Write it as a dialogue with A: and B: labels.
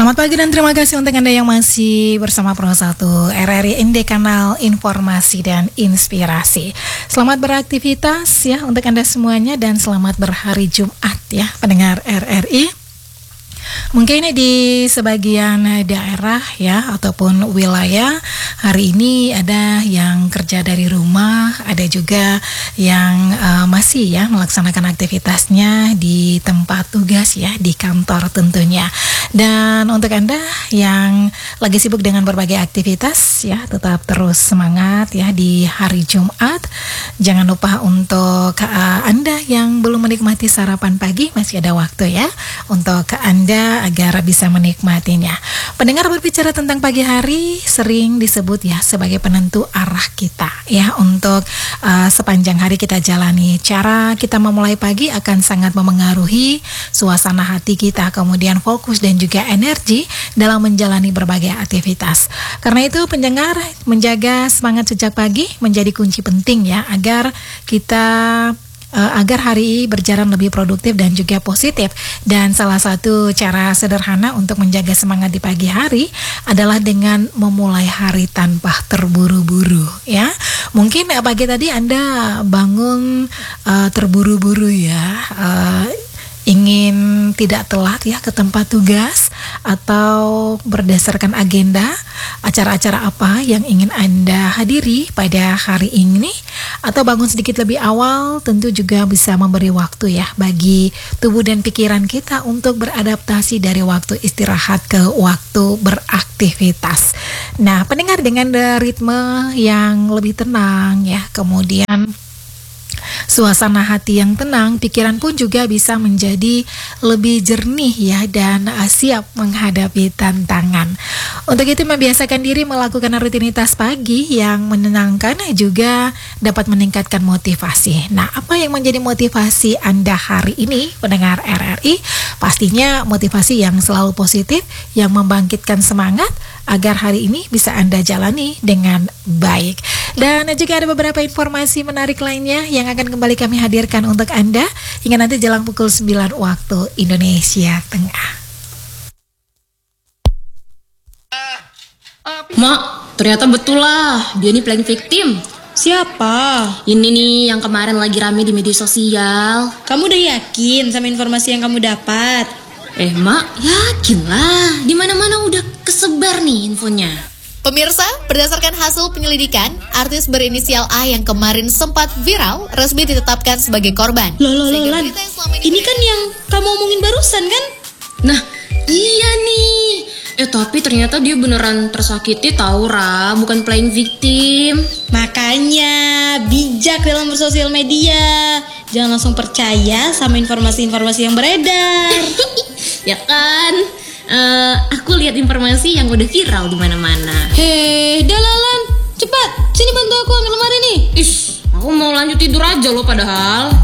A: Selamat pagi dan terima kasih untuk Anda yang masih bersama Pro 1 RRI ND Kanal Informasi dan Inspirasi. Selamat beraktivitas ya untuk Anda semuanya dan selamat berhari Jumat ya pendengar RRI. Mungkin di sebagian daerah ya ataupun wilayah hari ini ada yang kerja dari rumah, ada juga yang masih ya melaksanakan aktivitasnya di tempat tugas ya, di kantor tentunya. Dan untuk Anda yang lagi sibuk dengan berbagai aktivitas ya, tetap terus semangat ya di hari Jumat. Jangan lupa untuk Anda yang belum menikmati sarapan pagi, masih ada waktu ya untuk Anda agar bisa menikmatinya. Pendengar, berbicara tentang pagi hari sering disebut ya sebagai penentu arah kita ya untuk sepanjang hari kita jalani. Cara kita memulai pagi akan sangat memengaruhi suasana hati kita, kemudian fokus dan juga energi dalam menjalani berbagai aktivitas. Karena itu pendengar, menjaga semangat sejak pagi menjadi kunci penting ya agar kita agar hari berjalan lebih produktif dan juga positif. Dan salah satu cara sederhana untuk menjaga semangat di pagi hari adalah dengan memulai hari tanpa terburu-buru ya. Mungkin pagi tadi Anda bangun terburu-buru ya, ingin tidak telat ya ke tempat tugas, atau berdasarkan agenda acara-acara apa yang ingin Anda hadiri pada hari ini, atau bangun sedikit lebih awal, tentu juga bisa memberi waktu ya bagi tubuh dan pikiran kita untuk beradaptasi dari waktu istirahat ke waktu beraktivitas. Nah, pendengar, dengan ritme yang lebih tenang ya, kemudian suasana hati yang tenang, pikiran pun juga bisa menjadi lebih jernih ya dan siap menghadapi tantangan. Untuk itu membiasakan diri melakukan rutinitas pagi yang menenangkan juga dapat meningkatkan motivasi. Nah, apa yang menjadi motivasi Anda hari ini, pendengar RRI? Pastinya motivasi yang selalu positif, yang membangkitkan semangat agar hari ini bisa Anda jalani dengan baik. Dan jika ada beberapa informasi menarik lainnya yang akan kembali kami hadirkan untuk Anda hingga nanti jelang pukul 9 waktu Indonesia Tengah.
B: Mak, ternyata betul lah, dia nih playing victim.
C: Siapa?
B: Ini nih yang kemarin lagi rame di media sosial.
C: Kamu udah yakin sama informasi yang kamu dapat?
B: Mak, yakin lah. Di mana-mana udah kesebar nih infonya.
D: Pemirsa, berdasarkan hasil penyelidikan, artis berinisial A yang kemarin sempat viral resmi ditetapkan sebagai korban.
C: Loh, Lan. Ini kan yang kamu omongin barusan kan?
B: Nah, iya nih. Tapi ternyata dia beneran tersakiti tahu, Ra, bukan playing victim.
C: Makanya bijak dalam bersosial media. Jangan langsung percaya sama informasi-informasi yang beredar.
B: Ya kan? Aku lihat informasi yang udah viral di mana-mana.
C: Dalalan, cepat, sini bantu aku ambil lemari nih.
B: Aku mau lanjut tidur aja loh padahal.